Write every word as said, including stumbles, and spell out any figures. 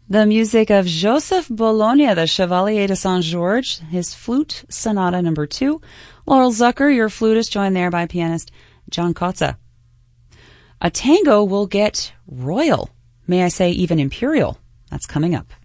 The music of Joseph Bologna, the Chevalier de Saint-Georges, his flute sonata number two. Laurel Zucker, your flutist, joined there by pianist John Kotza. A tango will get royal, may I say even imperial. That's coming up.